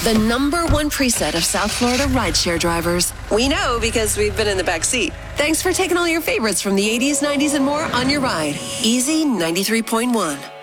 the #1 preset of South Florida rideshare drivers. We know because we've been in the back seat. Thanks for taking all your favorites from the 80s, 90s, and more on your ride. Easy 93.1.